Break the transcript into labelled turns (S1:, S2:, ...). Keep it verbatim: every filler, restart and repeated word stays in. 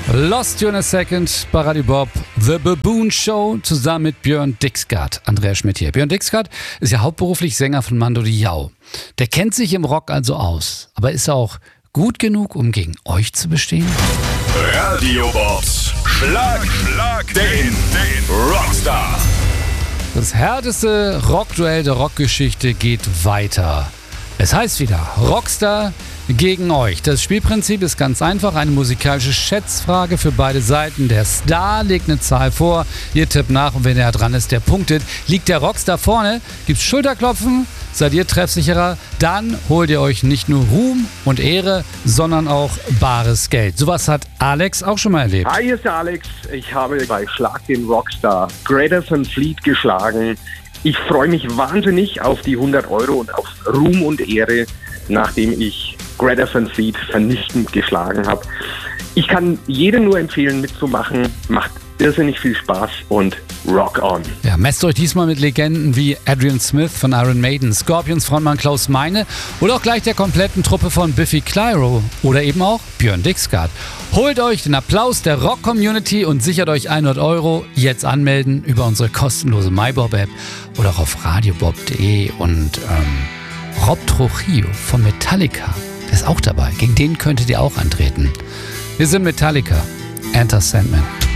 S1: Lost You in a Second bei Radio Bob, The Baboon Show, zusammen mit Björn Dixgard. Andreas Schmidt hier. Björn Dixgard ist ja hauptberuflich Sänger von Mando Diao. Der kennt sich im Rock also aus, aber ist er auch gut genug, um gegen euch zu bestehen?
S2: Radio Bobs Schlag, Schlag den, den Rockstar.
S1: Das härteste Rockduell der Rockgeschichte geht weiter. Es heißt wieder Rockstar gegen euch. Das Spielprinzip ist ganz einfach. Eine musikalische Schätzfrage für beide Seiten. Der Star legt eine Zahl vor. Ihr tippt nach und wenn er dran ist, der punktet. Liegt der Rockstar vorne, gibt's Schulterklopfen. Seid ihr treffsicherer, dann holt ihr euch nicht nur Ruhm und Ehre, sondern auch bares Geld. Sowas hat Alex auch schon mal erlebt.
S3: Hi, hier ist der Alex. Ich habe bei Schlag den Rockstar Greta Van Fleet geschlagen. Ich freue mich wahnsinnig auf die hundert Euro und auf Ruhm und Ehre, nachdem ich Greta Van Fleet vernichtend geschlagen habe. Ich kann jedem nur empfehlen, mitzumachen. Macht irrsinnig viel Spaß und rock on.
S1: Ja, messt euch diesmal mit Legenden wie Adrian Smith von Iron Maiden, Scorpions Frontmann Klaus Meine oder auch gleich der kompletten Truppe von Biffy Clyro oder eben auch Björn Dixgard. Holt euch den Applaus der Rock-Community und sichert euch hundert Euro. Jetzt anmelden über unsere kostenlose MyBob-App oder auch auf radiobob punkt de. Und ähm, Rob Trujillo von Metallica ist auch dabei. Gegen den könntet ihr auch antreten. Wir sind Metallica. Enter Sandman.